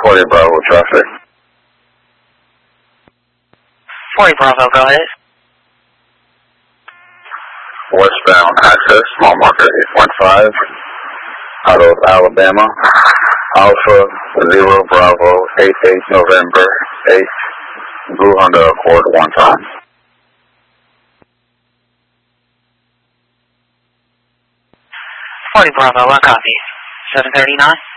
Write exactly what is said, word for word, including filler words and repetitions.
forty Bravo traffic. forty Bravo, go ahead. Westbound access, small marker eight one five, out of Alabama. Alpha zero Bravo eight eight November eight, Blue Honda Accord one time. forty Bravo, one copy. seven thirty-nine.